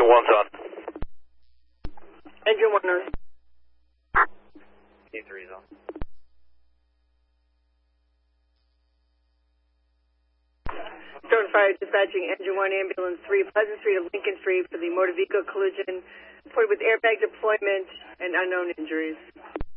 1's on. Engine 1 on. E3's on. Stone Fire dispatching Engine 1, Ambulance 3, Pleasant Street to Lincoln Street for the motor vehicle collision, reported with airbag deployment and unknown injuries.